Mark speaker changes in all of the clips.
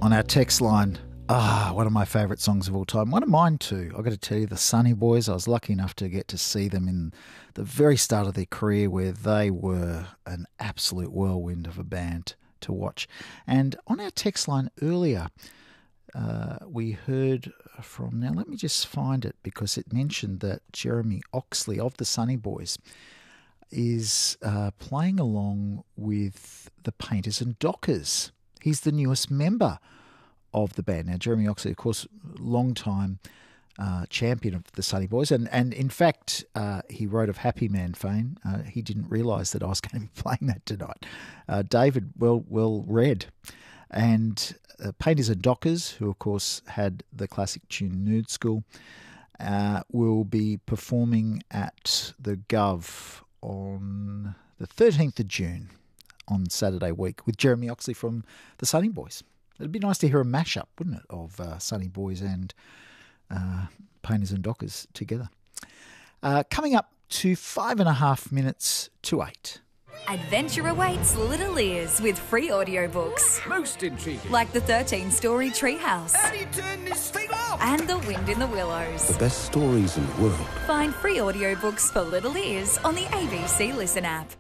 Speaker 1: on our text line. One of my favourite songs of all time. One of mine too. I've got to tell you, the Sunny Boys. I was lucky enough to get to see them in the very start of their career, where they were an absolute whirlwind of a band to watch. And on our text line earlier, we heard from, now let me just find it, because it mentioned that Jeremy Oxley of the Sunny Boys is playing along with the Painters and Dockers. He's the newest member of the band. Now, Jeremy Oxley, of course, long-time champion of the Sunny Boys, and in fact, he wrote of Happy Man fame. He didn't realise that I was going to be playing that tonight. David, well read. And Painters and Dockers, who of course had the classic tune Nude School, will be performing at the Gov on the 13th of June on Saturday week with Jeremy Oxley from the Sunny Boys. It'd be nice to hear a mashup, wouldn't it, of Sunny Boys and Painters and Dockers together. Coming up to 5.5 minutes to 8.
Speaker 2: Adventure awaits little ears with free audiobooks.
Speaker 3: Most intriguing.
Speaker 2: Like the 13-story Treehouse.
Speaker 3: How do you turn this thing off?
Speaker 2: And The Wind in the Willows.
Speaker 4: The best stories in the world.
Speaker 2: Find free audiobooks for little ears on the ABC Listen app.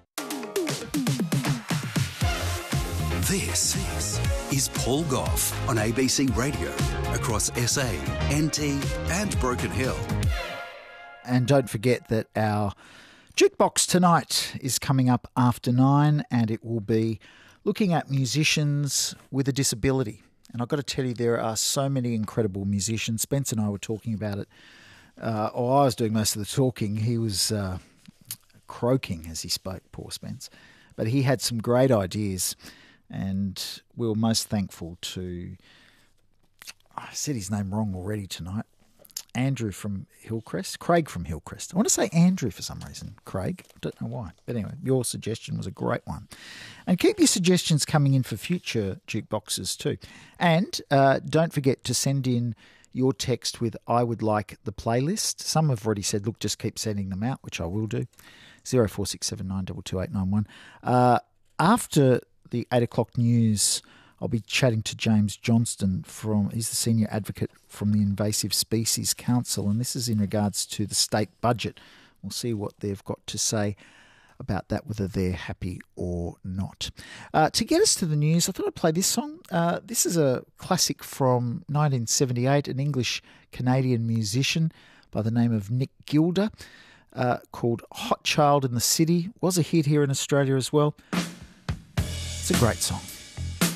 Speaker 5: This is Paul Gough on ABC Radio across SA, NT and Broken Hill.
Speaker 1: And don't forget that our Jukebox tonight is coming up after 9, and it will be looking at musicians with a disability. And I've got to tell you, there are so many incredible musicians. Spence and I were talking about it. I was doing most of the talking. He was croaking as he spoke, poor Spence. But he had some great ideas. And we were most thankful to, I said his name wrong already tonight, Andrew from Hillcrest, Craig from Hillcrest. I want to say Andrew for some reason, Craig. I don't know why. But anyway, your suggestion was a great one. And keep your suggestions coming in for future jukeboxes too. And don't forget to send in your text with I would like the playlist. Some have already said, look, just keep sending them out, which I will do. 0467922891. After the 8 o'clock news, I'll be chatting to James Johnston he's the senior advocate from the Invasive Species Council, and this is in regards to the state budget. We'll see what they've got to say about that, whether they're happy or not. To get us to the news, I thought I'd play this song. This is a classic from 1978, an English-Canadian musician by the name of Nick Gilder, called Hot Child in the City. Was a hit here in Australia as well. It's a great song.